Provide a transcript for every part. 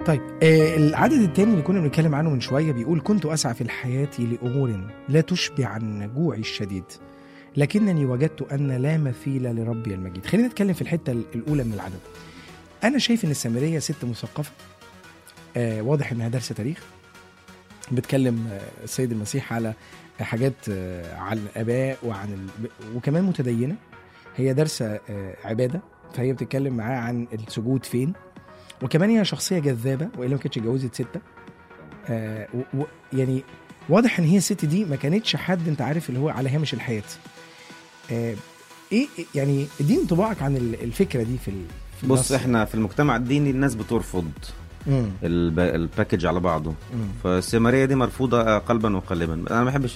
طيب العدد الثاني اللي كنا بنتكلم عنه من شوية بيقول كنت أسعى في الحياة لأمور لا تشبع عن جوعي الشديد لكنني وجدت أن لا مثيل لربي المجيد. خلينا نتكلم في الحتة الأولى من العدد. أنا شايف أن السامرية ست مثقفة، واضح أنها دارسة تاريخ، بتكلم السيد المسيح على حاجات عن الآباء وكمان متدينة، هي دارسة عبادة، فهي بتتكلم معاه عن السجود فين، وكمان هي شخصية جذابة وإلا ما كانتش اتجوزت 6. يعني واضح ان هي الست دي ما كانتش حد انت عارف اللي هو على هامش الحياة. ايه يعني اديني انطباعك عن الفكرة دي في بص، احنا في المجتمع الديني الناس بترفض الباكج على بعضه، فالسامرية دي مرفوضة قلبا وقالبا. انا ما بحبش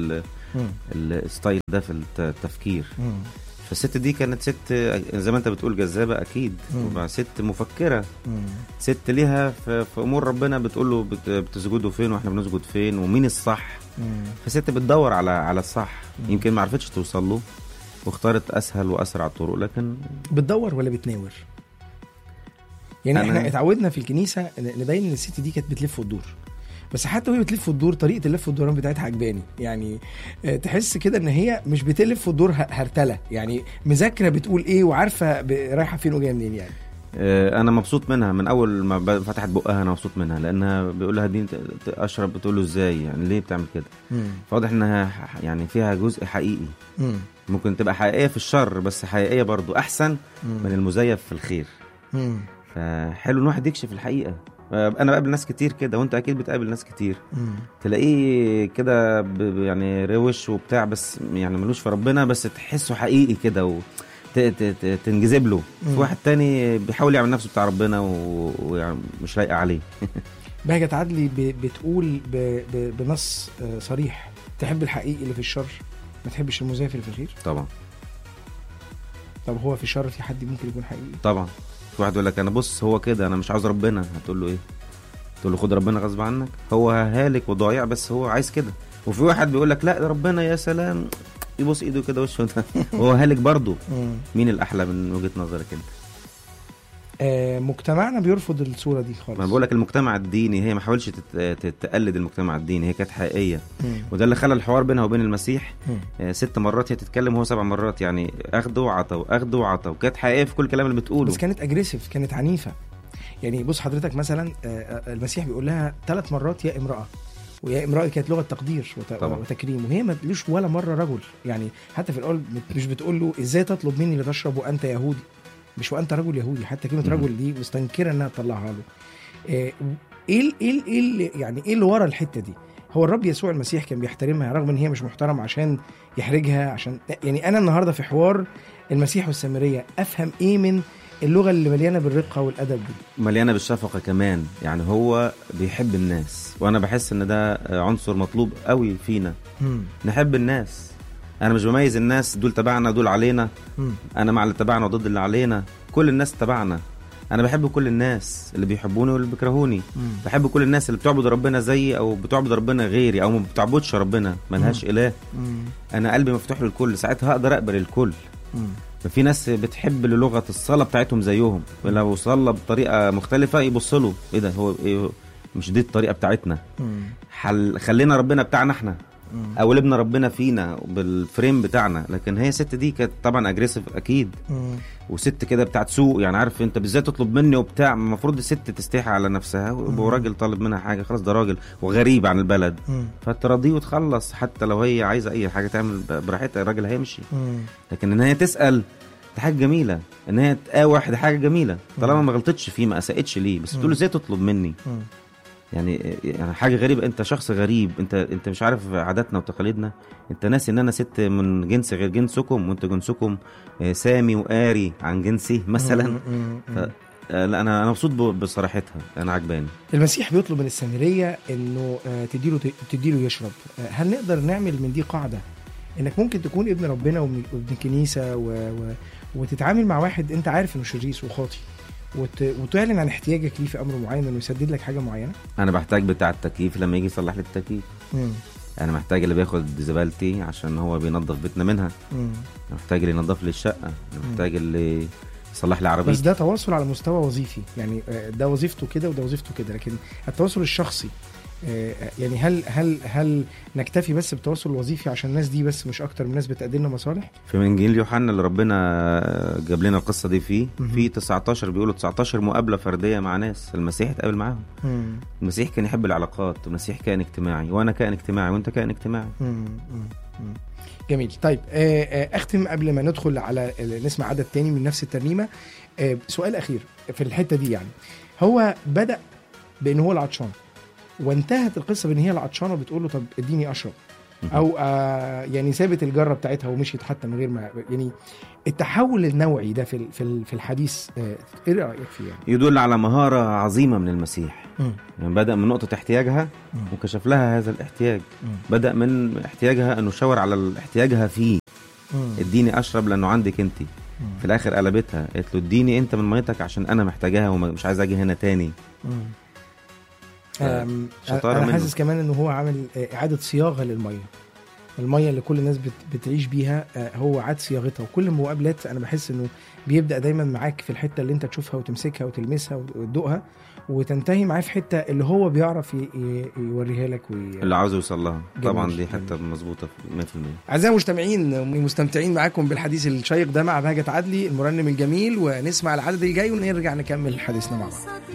الستايل ده في التفكير. فالست دي كانت ست زي ما انت بتقول جذابة اكيد، ست مفكرة، ست ليها في امور ربنا، بتقول له بتسجدوا فين واحنا بنسجد فين ومين الصح. فست بتدور على الصح، يمكن ما عرفتش توصل له واختارت اسهل واسرع الطرق. لكن بتدور ولا بتناور؟ يعني احنا اتعودنا في الكنيسة نبين ان الست دي كانت بتلف وتدور، بس حتى وهي بتلف الدور طريقه اللف والدوران بتاعتها عجباني. يعني تحس كده ان هي مش بتلف الدور هرتله، يعني مذاكره بتقول ايه وعارفه رايحه فين وجايه منين. يعني انا مبسوط منها من اول ما فتحت بقها، انا مبسوط منها لانها بيقول لها دي اشرب، بتقول له ازاي يعني ليه بتعمل كده. فواضح انها يعني فيها جزء حقيقي. ممكن تبقى حقيقيه في الشر بس حقيقيه برضو احسن من المزيف في الخير. فحلو ان واحد يكشف الحقيقه. انا بقابل ناس كتير كده، وانت اكيد بتقابل ناس كتير تلاقيه كده يعني روش وبتاع، بس يعني ملوش في ربنا، بس تحسه حقيقي كده تنجذب له. في واحد تاني بيحاول يعمل نفسه بتاع ربنا ويعني مش لايقه عليه. بهجت عدلي بتقول بنص صريح تحب الحقيقي اللي في الشر، ما تحبش المزيف اللي في الخير. طبعا. طب هو في الشر في حد ممكن يكون حقيقي؟ طبعا. في واحد يقول لك انا بص هو كده انا مش عاوز ربنا، هتقول له ايه؟ تقول له خد ربنا غصب عنك، هو هالك وضايع بس هو عايز كده. وفي واحد بيقول لك لا ربنا يا سلام، يبص ايده كده وشه هو هالك برضه. مين الاحلى من وجهة نظرك انت؟ مجتمعنا بيرفض الصورة دي خالص. ما بقول لك المجتمع الديني، هي ما حاولش تقلد المجتمع الديني، هي كانت حقيقية. وده اللي خلى الحوار بينها وبين المسيح 6 مرات هي تتكلم وهو 7 مرات، يعني اخده وعطى وكانت حقيقية في كل الكلام اللي بتقوله. بس كانت اجريسيف، كانت عنيفة. يعني بص حضرتك مثلا المسيح بيقول لها 3 مرات يا امرأة، ويا امرأة كانت لغة تقدير وتكريم، وهي ما تقولوش ولا مرة رجل. يعني حتى في الأول مش بتقول له ازاي تطلب مني لتشرب وانت يهودي، مش وانت رجل يهودي. حتى كلمة رجل دي مستنكرة انها تطلعها له. ايه يعني ايه اللي ورا الحتة دي؟ هو الرب يسوع المسيح كان بيحترمها رغم ان هي مش محترم عشان يحرجها. عشان يعني انا النهاردة في حوار المسيح والسامرية افهم ايه من اللغة اللي مليانة بالرقة والأدب دي؟ مليانة بالشفقة كمان. يعني هو بيحب الناس، وأنا بحس إن ده عنصر مطلوب قوي فينا. نحب الناس. أنا مش بميز الناس دول تبعنا دول علينا. أنا مع اللي تبعنا وضد اللي علينا. كل الناس تبعنا. أنا بحب كل الناس اللي بيحبوني واللي بيكرهوني. بحب كل الناس اللي بتعبد ربنا زيي أو بتعبد ربنا غيري أو ما بتعبدش ربنا ملهاش إله. أنا قلبي مفتوح للكل، ساعتها هقدر أقبل الكل. ففي ناس بتحب لغة الصلاة بتاعتهم زيهم، ولو صلى بطريقة مختلفة يبصلوا ايه ده، هو إيه مش دي الطريقة بتاعتنا. خلينا ربنا بتاعنا احنا، او لبنا ربنا فينا بالفريم بتاعنا. لكن هي ست دي كانت طبعا اجريسيف اكيد، وست كده بتاعت سوق. يعني عارف انت بالذات تطلب مني وبتاع، المفروض الست تستحي على نفسها، وراجل طالب منها حاجة خلاص ده راجل وغريب عن البلد، فتراضيه وتخلص. حتى لو هي عايزة اي حاجة تعمل براحتها، الراجل هيمشي. لكن ان هي تسأل دي حاجة جميلة، ان هي تقاوح دي حاجة جميلة طالما ما غلطتش فيه، ما اسأتش ليه. بس تقول له ازاي تطلب مني؟ يعني حاجة غريبة. انت شخص غريب، انت مش عارف عاداتنا وتقاليدنا، انت ناسي ان انا ست من جنس غير جنسكم، وانت جنسكم سامي وقاري عن جنسي مثلا. لا انا مبسوط بصراحتها، انا عجباني. المسيح بيطلب من السامرية انه تديله يشرب. هل نقدر نعمل من دي قاعدة انك ممكن تكون ابن ربنا وابن كنيسة وتتعامل مع واحد انت عارف انه شريس وخاطي، وتعلن عن احتياجك ليه في امر معين، انه يسدد لك حاجه معينه؟ انا بحتاج بتاع التكييف لما يجي يصلح لي التكييف. انا محتاج اللي بياخد زبالتي عشان هو بينظف بيتنا منها. انا محتاج اللي ينظف لي الشقه. انا محتاج اللي صلح لي عربيتي. بس ده تواصل على مستوى وظيفي، يعني ده وظيفته كده وده وظيفته كده، لكن التواصل الشخصي يعني هل نكتفي بس بالتواصل الوظيفي عشان الناس دي بس مش اكتر من ناس بتقدم لنا مصالح؟ في انجيل يوحنا اللي ربنا جاب لنا القصه دي فيه في 19 بيقولوا 19 مقابله فرديه مع ناس المسيح اتقابل معاهم. المسيح كان يحب العلاقات، المسيح كان اجتماعي، وانا كان اجتماعي، وانت كان اجتماعي. جميل. طيب اختم قبل ما ندخل على نسمع عدد تاني من نفس الترنيمه. سؤال اخير في الحته دي، يعني هو بدأ بان هو العطشان وانتهت القصه بان هي العطشانه بتقول له طب اديني اشرب، او يعني سابت الجره بتاعتها ومشيت حتى من غير ما، يعني التحول النوعي ده في الحديث ايه رايك فيه؟ يعني يدل على مهاره عظيمه من المسيح. يعني بدا من نقطه احتياجها وكشف لها هذا الاحتياج. بدا من احتياجها انه شاور على احتياجها فيه. اديني اشرب لانه عندك انت. في الاخر قلبتها قالت له اديني انت من ميتك عشان انا محتاجاها ومش عايز اجي هنا تاني. انا حاسس كمان انه هو عامل اعاده صياغه للميه، الميه اللي كل الناس بتعيش بيها، هو عاد صياغتها. وكل المقابلات انا بحس انه بيبدا دايما معاك في الحته اللي انت تشوفها وتمسكها وتلمسها وتدوقها، وتنتهي معاه في حته اللي هو بيعرف يوريها لك اللي عاوز يوصل لها. طبعا دي حته مظبوطه 100%. اعزائي المستمعين، مستمتعين معاكم بالحديث الشيق ده مع بهجت عدلي المرنم الجميل، ونسمع العدد الجاي ونرجع نكمل حديثنا مع بعض.